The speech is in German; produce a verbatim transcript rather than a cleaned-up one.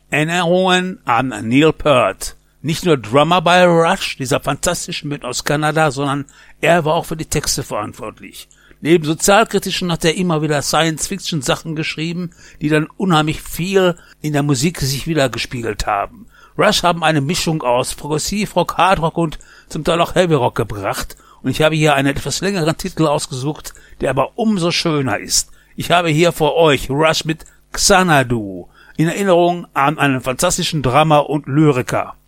Erinnerungen an Neil Peart. Nicht nur Drummer bei Rush, dieser fantastischen Band aus Kanada, sondern er war auch für die Texte verantwortlich. Neben sozialkritischen hat er immer wieder Science-Fiction-Sachen geschrieben, die dann unheimlich viel in der Musik sich wieder gespiegelt haben. Rush haben eine Mischung aus Progressivrock, Hardrock und zum Teil auch Heavy Rock gebracht. Und ich habe hier einen etwas längeren Titel ausgesucht, der aber umso schöner ist. Ich habe hier vor euch Rush mit Xanadu, in Erinnerung an einen fantastischen Drummer und Lyriker.